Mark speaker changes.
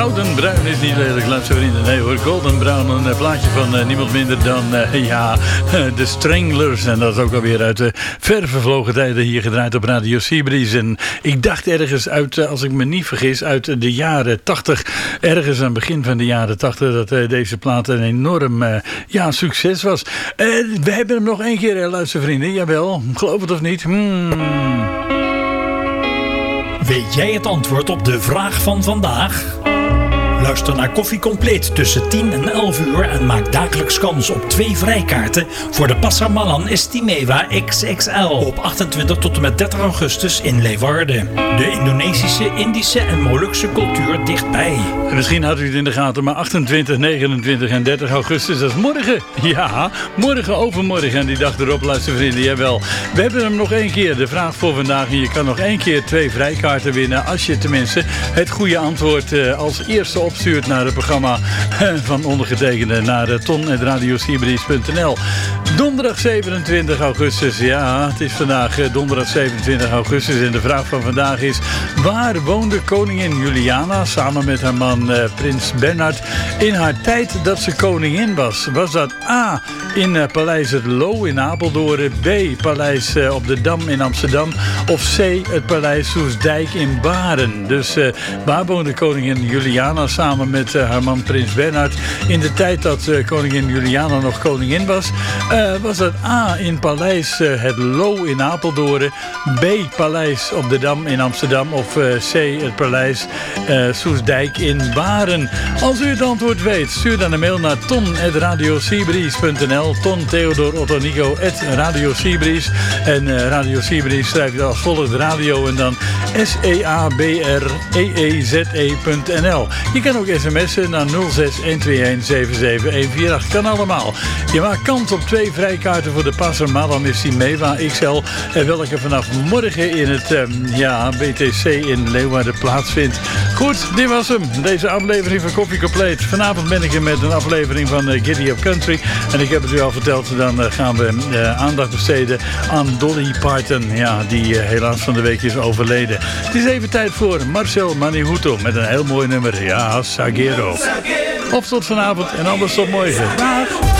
Speaker 1: Gouden Bruin is niet lelijk, luistervrienden. Nee hoor, Golden Brown, een plaatje van niemand minder dan de Stranglers. En dat is ook alweer uit de ver vervlogen tijden hier gedraaid op Radio Seabreeze. En ik dacht ergens uit, als ik me niet vergis, uit de jaren 80. Ergens aan het begin van de jaren 80 dat deze plaat een enorm succes was. We hebben hem nog één keer, luistervrienden. Jawel, geloof het of niet?
Speaker 2: Weet jij het antwoord op de vraag van vandaag? Luister naar Koffie Compleet tussen 10 en 11 uur en maak dagelijks kans op 2 vrijkaarten voor de Pasar Malam Istimewa XXL op 28 tot en met 30 augustus in Leeuwarden. De Indonesische, Indische en Molukse cultuur dichtbij.
Speaker 1: En misschien houdt u het in de gaten, maar 28, 29 en 30 augustus, dat is morgen. Ja, morgen, overmorgen en die dag erop, luistervrienden, jawel. We hebben hem nog één keer, de vraag voor vandaag. En je kan nog één keer 2 vrijkaarten winnen als je tenminste het goede antwoord als eerste opstuurt naar het programma van ondergetekende naar ton@radioseabreeze.nl. Donderdag 27 augustus, ja, het is vandaag donderdag 27 augustus en de vraag van vandaag is: waar woonde koningin Juliana samen met haar man prins Bernhard in haar tijd dat ze koningin was? Was dat A, in Paleis het Loo in Apeldoorn, B, Paleis op de Dam in Amsterdam of C, het Paleis Soestdijk in Baren? Dus waar woonde koningin Juliana samen met haar man prins Bernhard in de tijd dat koningin Juliana nog koningin was? Was dat A, in Paleis het Loo in Apeldoorn, B, Paleis op de Dam in Amsterdam of C, het Paleis Soestdijk in Baren? Als u het antwoord weet, stuur dan een mail naar ton@radioseabreeze.nl, Ton Theodor Otto Nico @radioseabreeze. En Radio Seabreeze schrijf je als volgt: radio en dan SEABREEZE.nl. Je kan ook sms'en naar 06-121-77148. Kan allemaal. Je maakt kans op 2 vrijkaarten voor de Pasar Malam Istimewa XL. En welke vanaf morgen in het BTC in Leeuwarden plaatsvindt. Goed, dit was hem. Deze aflevering van Koffie Compleet. Vanavond ben ik er met een aflevering van Giddy Up Country. En ik heb het u al verteld, dan gaan we aandacht besteden aan Dolly Parton. Ja, die helaas van de week is overleden. Het is even tijd voor Marcel Manihuto met een heel mooi nummer. Ja, Sagero. Of tot vanavond en anders tot morgen. Dag!